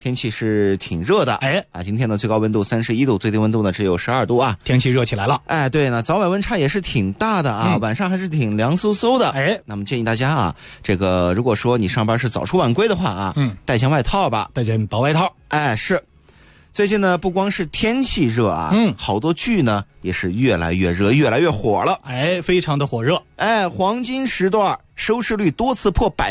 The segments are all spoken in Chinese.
天气是挺热的，今天的最高温度31度，最低温度呢只有12度啊， 天气热起来了。 对呢，早晚温差也是挺大的啊，晚上还是挺凉飕飕的。那么建议大家啊，这个如果说你上班是早出晚归的话啊，带件外套吧， 带件薄外套。 是。最近呢，不光是天气热啊，好多剧呢也是越来越热，越来越火了。 非常的火热。 黄金时段收视率多次破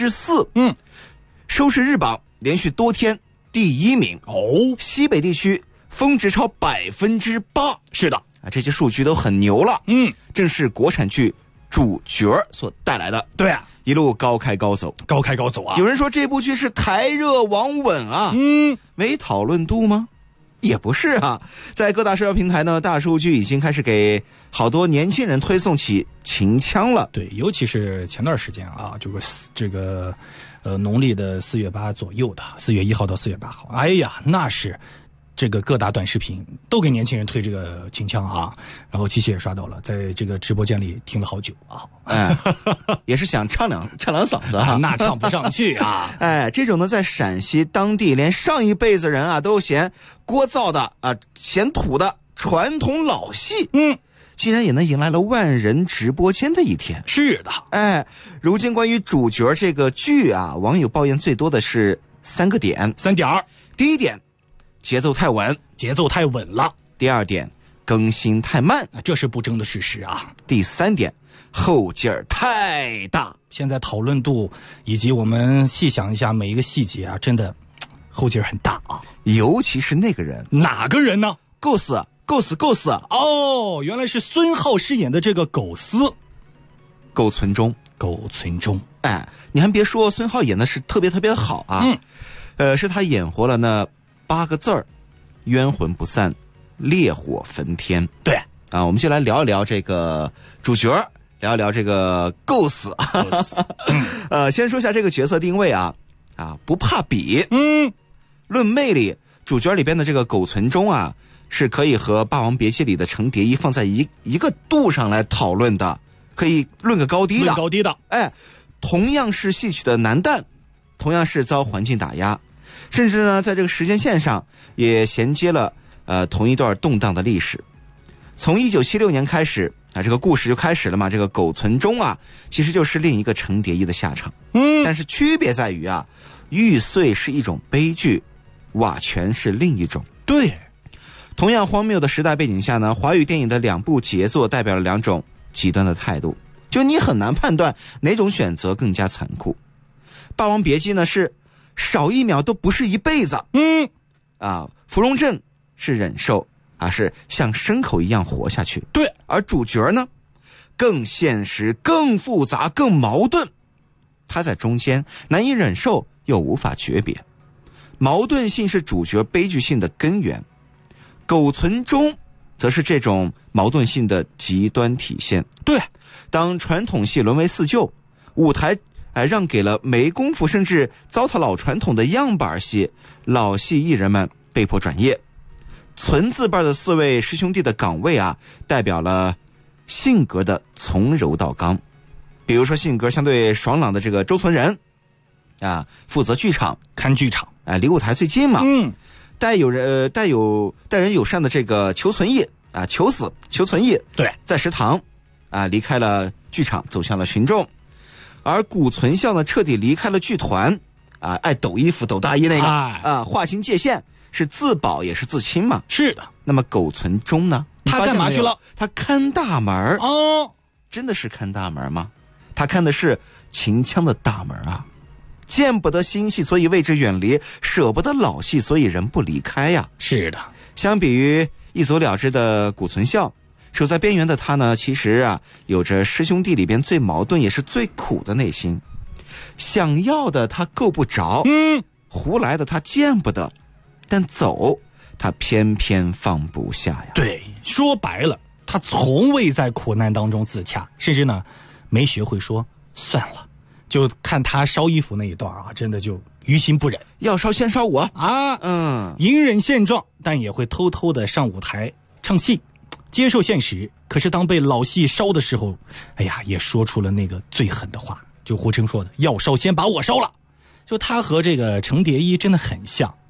4%。收视日榜连续多天第1名。西北地区峰值超8%。 是的， 这些数据都很牛了。正是国产剧主角所带来的。 对啊， 一路高开高走， 高开高走啊！ 有人说这部剧是台热网稳啊，没讨论度吗？也不是啊，在各大社交平台呢，大数据已经开始给好多年轻人推送起秦腔了。 对，尤其是前段时间啊，就是这个农历的4月8左右的，4月1号到4月8号，那是这个各大短视频都给年轻人推这个秦腔啊，然后七七也刷到了，在这个直播间里听了好久啊， 也是想唱两嗓子啊， 那唱不上去啊。 这种呢，在陕西当地连上一辈子人啊都嫌聒噪的嫌土的传统老戏，竟然也能迎来了万人直播间的一天。 是的， 如今关于主角这个剧啊，网友抱怨最多的是3个点。第一点，节奏太稳了。第二点，更新太慢， 这是不争的事实啊。 第三点，后劲儿太大。 现在讨论度以及我们细想一下每一个细节啊，真的后劲儿很大啊。 尤其是那个人， 哪个人呢？ 构思。 原来是孙浩饰演的这个狗司， 苟存中。你还别说，孙浩演的是特别的好啊。是他演活了那8个字儿，冤魂不散，烈火焚天。 对啊，我们就来聊一聊这个主角，聊一聊这个构思。先说一下这个角色定位啊，不怕比。论魅力，主角里边的这个苟存中啊，是可以和《霸王别姬》里的程蝶衣放在一个度上来讨论的，可以论个高低的。同样是戏曲的男旦，同样是遭环境打压，甚至呢，在这个时间线上也衔接了同一段动荡的历史。从1976年开始这个故事就开始了嘛。这个苟存中啊，其实就是另一个程蝶衣的下场。但是区别在于啊，玉碎是一种悲剧，瓦全是另一种。 对， 同样荒谬的时代背景下呢，华语电影的2部杰作代表了2种极端的态度，就你很难判断哪种选择更加残酷。霸王别姬呢，是少1秒都不是一辈子。芙蓉镇是忍受是像牲口一样活下去。 对， 而主角呢，更现实，更复杂，更矛盾。他在中间难以忍受又无法诀别，矛盾性是主角悲剧性的根源。苟存中则是这种矛盾性的极端体现。 对， 当传统戏沦为四旧，舞台让给了没功夫甚至糟蹋老传统的样板戏，老戏艺人们被迫转业。存字辈的4位师兄弟的岗位代表了性格的从柔到刚。比如说性格相对爽朗的这个周存仁负责剧场， 看剧场， 离舞台最近嘛。待人友善的这个裘存义裘存义， 对， 在食堂离开了剧场，走向了群众。而古存孝呢，彻底离开了剧团爱抖衣服抖大衣那个划清界限，是自保也是自清嘛。 是的。 那么苟存中呢， 他干嘛去了？ 他看大门。真的是看大门吗？他看的是秦腔的大门啊。见不得新戏，所以为之远离；舍不得老戏，所以人不离开呀。 是的。 相比于一走了之的古存孝，守在边缘的他呢，其实有着师兄弟里边最矛盾也是最苦的内心。想要的他够不着，胡来的他见不得，但走他偏偏放不下呀。 对，说白了，他从未在苦难当中自洽，甚至呢没学会说算了。就看他烧衣服那一段真的就于心不忍， 要烧先烧我隐忍现状，但也会偷偷的上舞台唱戏，接受现实。可是当被老戏烧的时候，也说出了那个最狠的话，就胡澄说的，要烧先把我烧了。就他和这个程蝶衣真的很像，